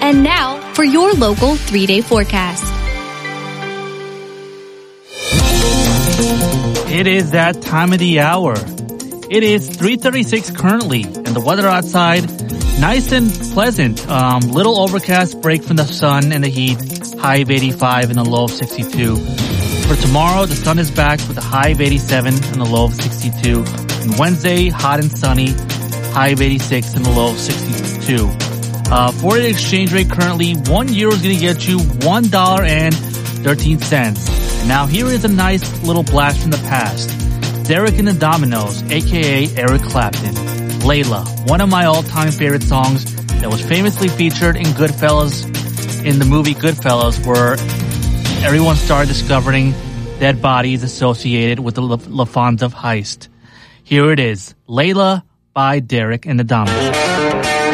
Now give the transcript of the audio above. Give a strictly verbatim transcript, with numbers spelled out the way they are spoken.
And now for your local three-day forecast. It is that time of the hour. It is three thirty-six currently, and the weather outside, nice and pleasant. Um, little overcast break from the sun and the heat, high of eighty-five and a low of sixty-two. For tomorrow, the sun is back with a high of eighty-seven and a low of sixty-two. And Wednesday, hot and sunny, high of eighty-six and a low of sixty-two. Uh, for the exchange rate currently, one euro is going to get you one dollar and thirteen cents. And now here is a nice little blast from the past. Derek and the Dominoes, aka Eric Clapton. Layla, one of my all-time favorite songs that was famously featured in Goodfellas, in the movie Goodfellas, where everyone started discovering dead bodies associated with the Lufthansa heist. Here it is, Layla by Derek and the Dominoes.